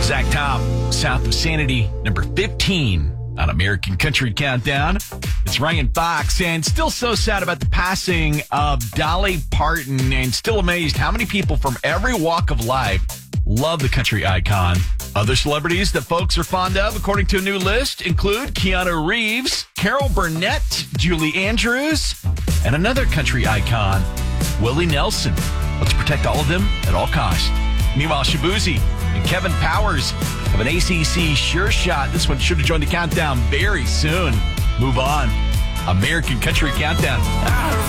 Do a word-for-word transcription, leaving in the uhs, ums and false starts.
Zach Top, South of Sanity, number fifteen on American Country Countdown. It's Ryan Fox, and still so sad about the passing of Dolly Parton, and still amazed how many people from every walk of life love the country icon. Other celebrities that folks are fond of, according to a new list, include Keanu Reeves, Carol Burnett, Julie Andrews, and another country icon, Willie Nelson. Let's protect all of them at all costs. Meanwhile, Shabuzi and Kevin Powers have an A C C sure shot. This one should have joined the countdown very soon. Move on. American Country Countdown. Ah.